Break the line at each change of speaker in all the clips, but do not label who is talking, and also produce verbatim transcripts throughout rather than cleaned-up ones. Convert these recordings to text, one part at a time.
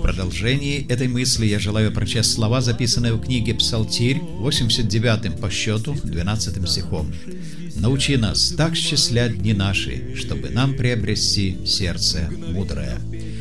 продолжении этой мысли я желаю прочесть слова, записанные в книге Псалтирь, восемьдесят девятым по счету, двенадцатым стихом. «Научи нас так счислять дни наши, чтобы нам приобрести сердце мудрое».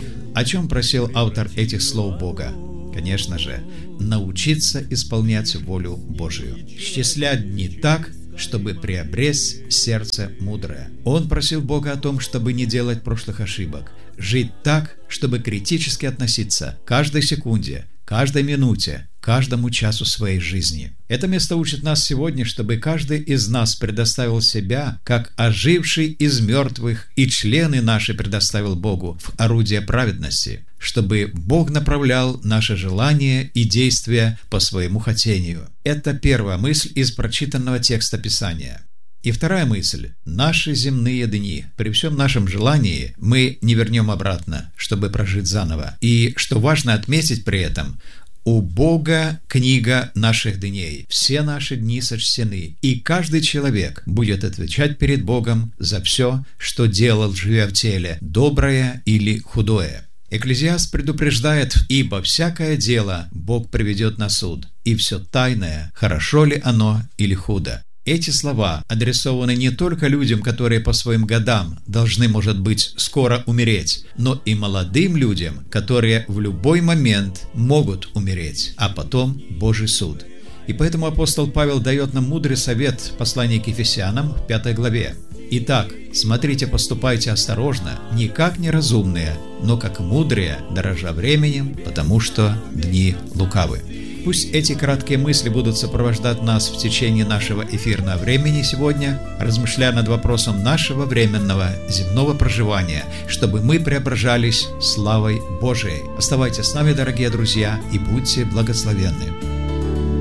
О чем просил автор этих слов Бога? Конечно же, научиться исполнять волю Божию. Счислять дни так, чтобы приобрести сердце мудрое. Он просил Бога о том, чтобы не делать прошлых ошибок, жить так, чтобы критически относиться к каждой секунде, каждой минуте, каждому часу своей жизни. Это место учит нас сегодня, чтобы каждый из нас предоставил себя, как оживший из мертвых, и члены наши предоставил Богу в орудие праведности, чтобы Бог направлял наши желания и действия по своему хотению. Это первая мысль из прочитанного текста Писания. И вторая мысль. Наши земные дни. При всем нашем желании мы не вернем обратно, чтобы прожить заново. И, что важно отметить при этом, у Бога книга наших дней. Все наши дни сочтены, и каждый человек будет отвечать перед Богом за все, что делал, живя в теле, доброе или худое. Экклезиаст предупреждает: «Ибо всякое дело Бог приведет на суд, и все тайное, хорошо ли оно или худо». Эти слова адресованы не только людям, которые по своим годам должны, может быть, скоро умереть, но и молодым людям, которые в любой момент могут умереть, а потом Божий суд. И поэтому апостол Павел дает нам мудрый совет в послании к Ефесянам в пятой главе. «Итак, смотрите, поступайте осторожно, не как неразумные, но как мудрые, дорожа временем, потому что дни лукавы». Пусть эти краткие мысли будут сопровождать нас в течение нашего эфирного времени сегодня, размышляя над вопросом нашего временного земного проживания, чтобы мы преображались славой Божией. Оставайтесь с нами, дорогие друзья, и будьте благословенны.